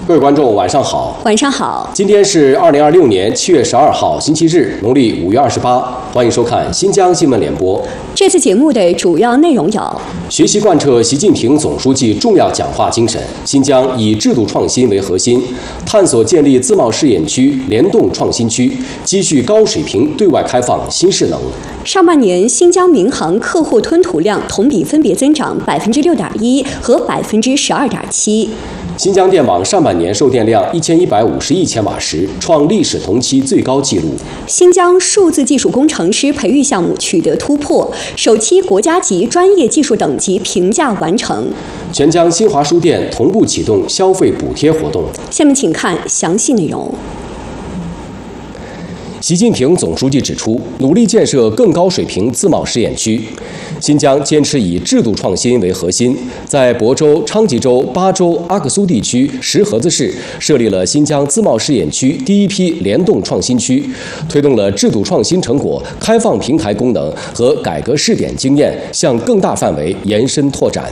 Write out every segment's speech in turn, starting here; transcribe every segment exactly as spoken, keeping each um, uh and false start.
各位观众，晚上好。 晚上好。 今天是二零二六年七月十二号，星期日，农历五月二十八。欢迎收看新疆新闻联播。 这次节目的主要内容有： 学习贯彻习近平总书记重要讲话精神，新疆以制度创新为核心，探索建立自贸试验区、联动创新区，积蓄高水平对外开放新势能。 上半年，新疆民航客户吞吐量同比分别增长百分之六点一和百分之十二点七。 新疆电网上半年售电量一千一百五十亿千瓦时，创历史同期最高纪录。 新疆数字技术工程师培育项目取得突破，首期国家级专业技术等级评价完成。 全疆新华书店同步启动消费补贴活动。 下面请看详细内容。 习近平总书记指出，努力建设更高水平自贸试验区。新疆坚持以制度创新为核心，在亳州、昌吉州、巴州、阿克苏地区石河子市设立了新疆自贸试验区第一批联动创新区，推动了制度创新成果、开放平台功能和改革试点经验向更大范围延伸拓展。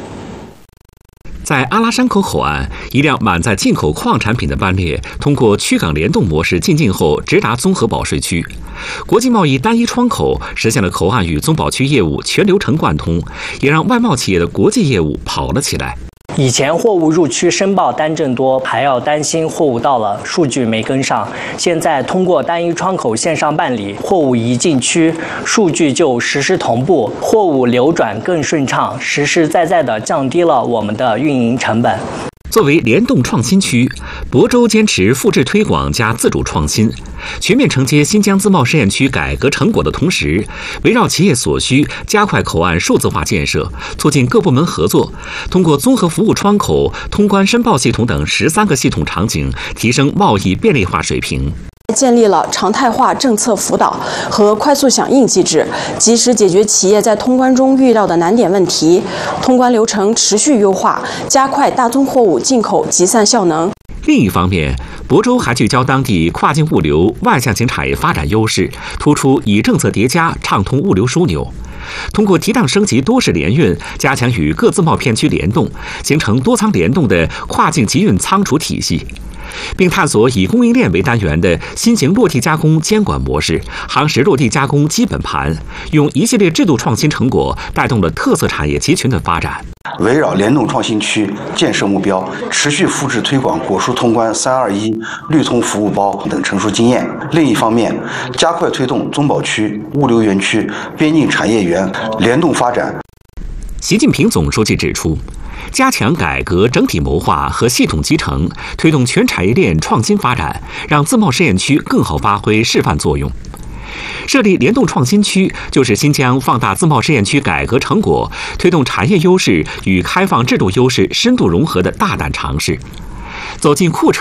在阿拉山口口岸，一辆满载进口矿产品的班列通过区港联动模式进境后，直达综合保税区。国际贸易单一窗口实现了口岸与综保区业务全流程贯通，也让外贸企业的国际业务跑了起来。 以前货物入区申报单证多，还要担心货物到了数据没跟上。现在通过单一窗口线上办理，货物一进区，数据就实时同步，货物流转更顺畅，实实在在地降低了我们的运营成本。 作为联动创新区，亳州坚持复制推广加自主创新，全面承接新疆自贸试验区改革成果的同时，围绕企业所需，加快口岸数字化建设，促进各部门合作，通过综合服务窗口、通关申报系统等十三个系统场景，提升贸易便利化水平。 建立了常态化政策辅导和快速响应机制，及时解决企业在通关中遇到的难点问题，通关流程持续优化，加快大宗货物进口集散效能。 另一方面，亳州还聚焦当地跨境物流外向型产业发展优势，突出以政策叠加，畅通物流枢纽。通过提档升级多式联运，加强与各自贸片区联动，形成多仓联动的跨境集运仓储体系，并探索以供应链为单元的新型落地加工监管模式，夯实落地加工基本盘，用一系列制度创新成果带动了特色产业集群的发展。 围绕联动创新区建设目标，持续复制推广果蔬通关三二一绿通服务包等成熟经验。另一方面，加快推动综保区、物流园区、边境产业园联动发展。 习近平总书记指出，加强改革整体谋划和系统集成，推动全产业链创新发展，让自贸试验区更好发挥示范作用。设立联动创新区，就是新疆放大自贸试验区改革成果，推动产业优势与开放制度优势深度融合的大胆尝试。走进库车